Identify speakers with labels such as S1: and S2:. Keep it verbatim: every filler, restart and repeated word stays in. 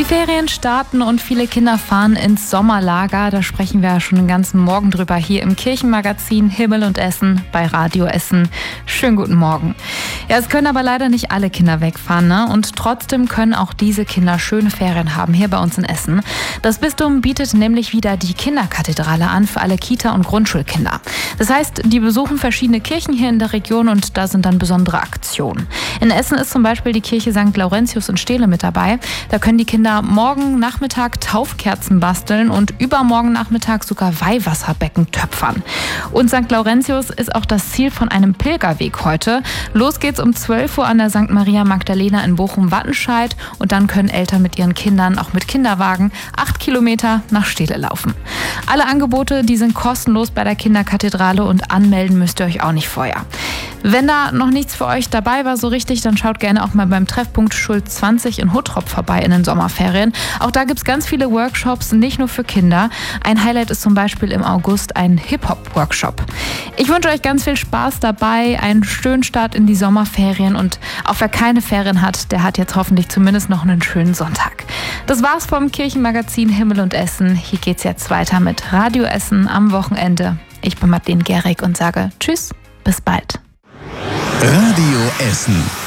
S1: Ferien starten und viele Kinder fahren ins Sommerlager. Da sprechen wir ja schon den ganzen Morgen drüber hier im Kirchenmagazin Himmel und Essen bei Radio Essen. Schönen guten Morgen. Ja, es können aber leider nicht alle Kinder wegfahren, ne? Und trotzdem können auch diese Kinder schöne Ferien haben hier bei uns in Essen. Das Bistum bietet nämlich wieder die Kinderkathedrale an für alle Kita- und Grundschulkinder. Das heißt, die besuchen verschiedene Kirchen hier in der Region und da sind dann besondere Aktionen. In Essen ist zum Beispiel die Kirche Sankt Laurentius in Steele mit dabei. Da können die Kinder morgen Nachmittag Taufkerzen basteln und übermorgen Nachmittag sogar Weihwasserbecken töpfern. Und Sankt Laurentius ist auch das Ziel von einem Pilgerweg heute. Los geht's um zwölf Uhr an der Sankt Maria Magdalena in Bochum-Wattenscheid und dann können Eltern mit ihren Kindern, auch mit Kinderwagen, acht Kilometer nach Steele laufen. Alle Angebote, die sind kostenlos bei der Kinderkathedrale und anmelden müsst ihr euch auch nicht vorher. Wenn da noch nichts für euch dabei war so richtig, dann schaut gerne auch mal beim Treffpunkt Schuld zwanzig in Huttrop vorbei in den Sommerferien. Auch da gibt es ganz viele Workshops, nicht nur für Kinder. Ein Highlight ist zum Beispiel im August ein Hip-Hop-Workshop. Ich wünsche euch ganz viel Spaß dabei, einen schönen Start in die Sommerferien und auch wer keine Ferien hat, der hat jetzt hoffentlich zumindest noch einen schönen Sonntag. Das war's vom Kirchenmagazin Himmel und Essen. Hier geht's jetzt weiter mit Radio Essen am Wochenende. Ich bin Madeleine Gehrig und sage Tschüss, bis bald.
S2: Radio Essen.